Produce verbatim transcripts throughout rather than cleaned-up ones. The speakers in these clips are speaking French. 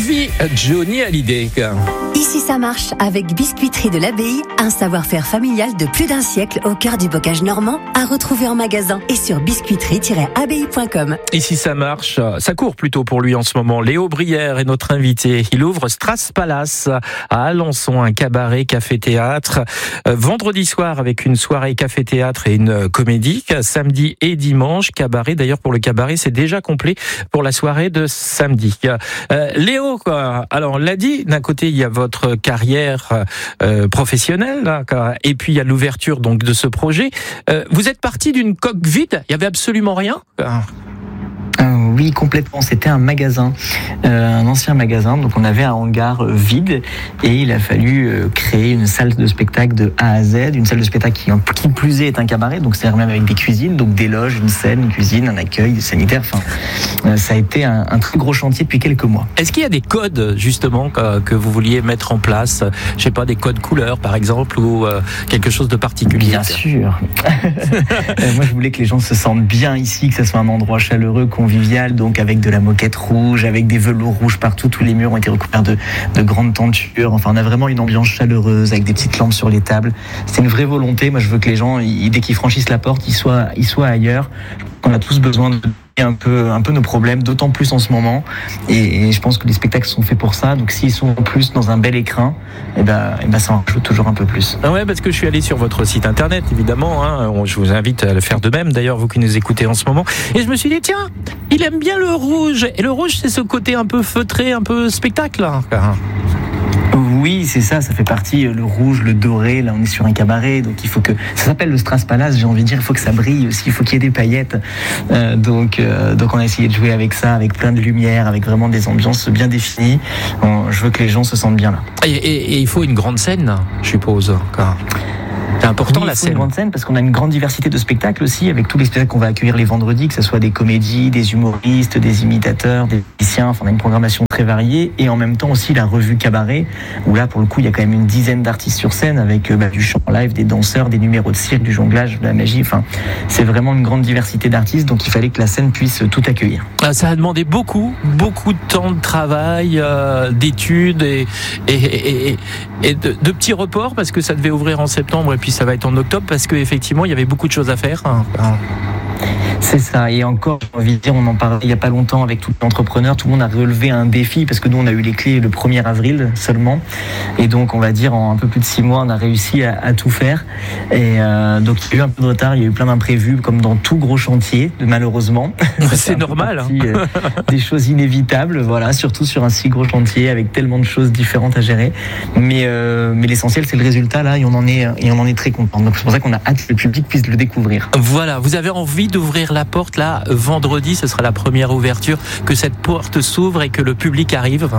Vie Johnny Hallyday. Ici ça marche avec Biscuiterie de l'Abbaye, un savoir-faire familial de plus d'un siècle au cœur du bocage normand, à retrouver en magasin et sur biscuiterie tiret abbaye point com. Ici ça marche, ça court plutôt pour lui en ce moment. Léo Brière est notre invité. Il ouvre Strass Palace à Alençon, un cabaret café-théâtre. Vendredi soir avec une soirée café-théâtre et une comédie. Samedi et dimanche, cabaret. D'ailleurs pour le cabaret, c'est déjà complet pour la soirée de samedi. Euh, Léo, quoi. Alors on l'a dit, d'un côté il y a votre carrière euh, professionnelle, là, et puis il y a l'ouverture donc de ce projet. Euh, vous êtes parti d'une coque vide, il y avait absolument rien. Euh, oui, complètement. C'était un magasin, euh, un ancien magasin. Donc on avait un hangar euh, vide et il a fallu euh, créer une salle de spectacle de A à Z, une salle de spectacle qui, qui plus est, est un cabaret. Donc c'est même avec des cuisines, donc des loges, une scène, une cuisine, un accueil, des sanitaires. Enfin, euh, ça a été un, un très gros chantier depuis quelques mois. Est-ce qu'il y a des codes justement que, que vous vouliez mettre en place? Je sais pas, des codes couleurs par exemple ou euh, quelque chose de particulier? Bien sûr. euh, moi je voulais que les gens se sentent bien ici, que ce soit un endroit chaleureux, convivial, donc avec de la moquette rouge, avec des velours rouges partout, tous les murs ont été recouverts de, de grandes tentures. Enfin, on a vraiment une ambiance chaleureuse avec des petites lampes sur les tables. C'est une vraie volonté. Moi, je veux que les gens, ils, dès qu'ils franchissent la porte, ils soient, ils soient ailleurs. On a tous besoin de un peu, un peu nos problèmes, d'autant plus en ce moment. Et, et je pense que les spectacles sont faits pour ça. Donc, s'ils sont en plus dans un bel écrin, et ben, et ben, ça en rajoute toujours un peu plus. Ah ouais, parce que je suis allé sur votre site internet, évidemment. Hein. Je vous invite à le faire de même. D'ailleurs, vous qui nous écoutez en ce moment. Et je me suis dit, tiens, il aime bien le rouge. Et le rouge, c'est ce côté un peu feutré, un peu spectacle. Hein. Oui, c'est ça, ça fait partie, le rouge, le doré, là on est sur un cabaret, donc il faut que, ça s'appelle le Strass Palace, j'ai envie de dire, il faut que ça brille aussi, il faut qu'il y ait des paillettes, euh, donc, euh, donc on a essayé de jouer avec ça, avec plein de lumière, avec vraiment des ambiances bien définies. Bon, je veux que les gens se sentent bien là. Et, et, et il faut une grande scène, je suppose, quoi. C'est important, oui, la scène. Une grande scène parce qu'on a une grande diversité de spectacles aussi, avec tous les spectacles qu'on va accueillir les vendredis, que ce soit des comédies, des humoristes, des imitateurs, des musiciens. Enfin, on a une programmation très variée et en même temps aussi la revue cabaret où là pour le coup il y a quand même une dizaine d'artistes sur scène avec bah, du chant live, des danseurs, des numéros de cirque, du jonglage, de la magie. Enfin, c'est vraiment une grande diversité d'artistes, donc il fallait que la scène puisse tout accueillir. Ça a demandé beaucoup, beaucoup de temps de travail, euh, d'études et, et, et, et, et de, de petits reports parce que ça devait ouvrir en septembre et puis ça va être en octobre parce qu'effectivement il y avait beaucoup de choses à faire. C'est ça, et encore, j'ai envie de dire, on en parlait il n'y a pas longtemps avec tous les entrepreneurs, tout le monde a relevé un défi parce que nous on a eu les clés le premier avril seulement, et donc on va dire en un peu plus de six mois on a réussi à, à tout faire, et euh, donc il y a eu un peu de retard, il y a eu plein d'imprévus comme dans tout gros chantier, malheureusement. C'est normal. Partie, hein. euh, des choses inévitables, voilà, surtout sur un si gros chantier avec tellement de choses différentes à gérer, mais, euh, mais l'essentiel c'est le résultat là, et on en est, et on en est très content, donc c'est pour ça qu'on a hâte que le public puisse le découvrir. Voilà, vous avez envie d'ouvrir la porte là, vendredi, ce sera la première ouverture, que cette porte s'ouvre et que le public arrive.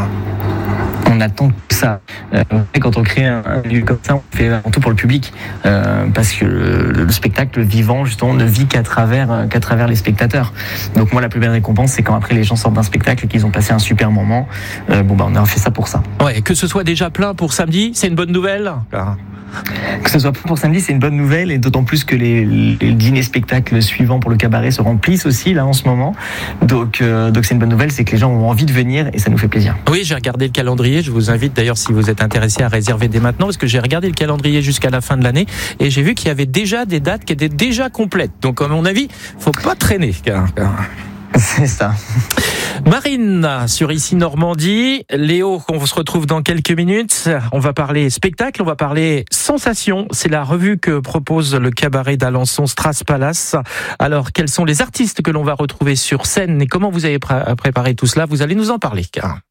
On attend ça. Euh, quand on crée un, un lieu comme ça, on fait avant tout pour le public, euh, parce que le, le spectacle vivant justement ne vit qu'à travers, euh, qu'à travers les spectateurs. Donc moi, la plus belle récompense, c'est quand après les gens sortent d'un spectacle et qu'ils ont passé un super moment. Euh, bon bah on a fait ça pour ça. Ouais, que ce soit déjà plein pour samedi, c'est une bonne nouvelle. Que ce soit pour samedi, c'est une bonne nouvelle, et d'autant plus que les, les dîners spectacles suivants pour le cabaret se remplissent aussi là en ce moment. Donc, euh, donc c'est une bonne nouvelle, c'est que les gens ont envie de venir et ça nous fait plaisir. Oui, j'ai regardé le calendrier. Je vous invite d'ailleurs, si vous êtes intéressé, à réserver dès maintenant, parce que j'ai regardé le calendrier jusqu'à la fin de l'année et j'ai vu qu'il y avait déjà des dates qui étaient déjà complètes. Donc, à mon avis, faut pas traîner. C'est ça. Marine, sur Ici Normandie. Léo, on se retrouve dans quelques minutes. On va parler spectacle, on va parler sensation. C'est la revue que propose le cabaret d'Alençon, Strass Palace. Alors, quels sont les artistes que l'on va retrouver sur scène et comment vous avez pré- préparé tout cela? Vous allez nous en parler.